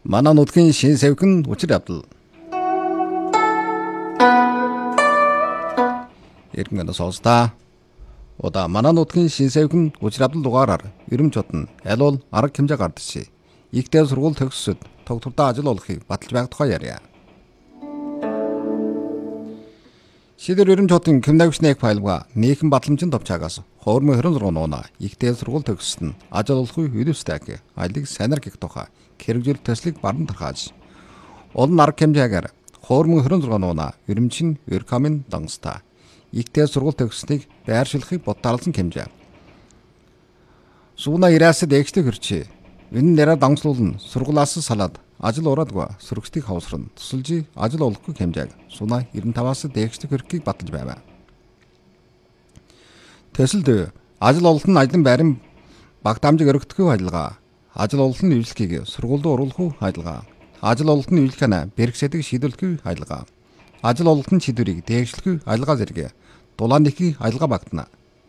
Манай нутгийн шин сэвхэн учир явдал. Иргэн сонсдаа. Удаа манай нутгийн шин сэвхэн учир явдал дугаараар Ирэмч хотод аль бол арга хэмжээ гардагч. Игтэй сургууль төгссөд тогтвортой ажил олохыг баталж байх тухай ярья. Шийдвэр Ирэмч хотын Кимнавичнэг файлга нийгэм батламжийн товчаагаас хоормын 26 нууна игтэй сургууль төгссөд нь ажил олохыг хүйдэвсдэг айлыг санаар гих тухай хэрэгжүүл төслийг баран тархааж. Олон арга хэмжээгээр хоормын 26 нууна Ирэмчин Юркамын дангста игтэй сургууль төгссөнийг байршуулахыг бодтаалсан хэмжээ. Сууна ирээсэд эгчтэй хөрчээ. Энэ нэрээр дангслуулна сургуулиас салаад ажил ураадгүй сөрөгчдийг хавсран тусалж ажил олохгүй хэмжээг Сууна 95-аас дээштэй хөрхийг баталж байв. Төсөлд ажил ололт нь ажлын байрын баг дамжиг өргөдөхүй ажиллагаа, ажил ололт нь үйлчлэгийг сургуульд оруулах ажиллагаа, ажил ололт нь үйлчлэхэнэ бэрхшээдэг шийдвэрлэхүй ажиллагаа, ажил ололт нь шийдвэрийг дээгшлэхүй ажиллагаа зэрэг дулаан нэхий ажиллагаа багтана.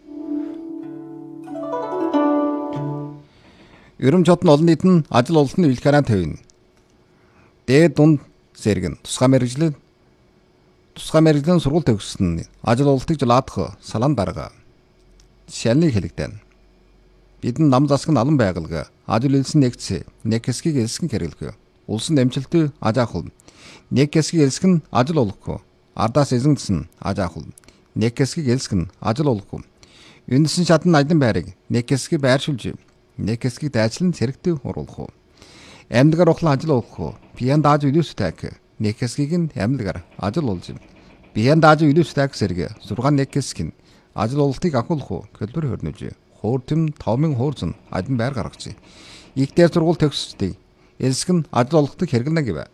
Ирэмч хотын олон нийт нь ажил ололт нь үйлчлэхэнэ тавина. Дээд дунд зэрэг нь тусгай мэргэжлийн сургууль төгссөнд ажил ололтыг жолоодох салаан дарга. Жишээлний хэлэгдэн. Бидэн нам засаг нь алан байгуулга ажил үйлсэн нэгц нэг хэсгийг элсгэн хэрэглэх. Улсын эмчилтүй аж ахуй. Нэг хэсгийг элсгэн ажил олохгүй. Ардаас эзэмдсэн аж ахуй. Нэг хэсгийг элсгэн ажил олохгүй. Үндсэн шатны ажлын байрыг нэг хэсгийг байршуулж, нэг хэсгийг дайчлан цэрэгтэй оруулах. Амьдгаар ухлан ажил олох. Биеийн дааж үйлсдэг нэг хэсгийг нь амьдгаар ажил олж. Биеийн дааж үйлсдэг зэрэг 6 нэг хэсэг нь ажил ололтыг ахиулах хэлбэр хөрнөж. Хууртим товмын хуурзан ажил байр гаргаж. Игтэй сургууль төгссөд элсэг нь ажил олохыг хэрэглэнэ гэв.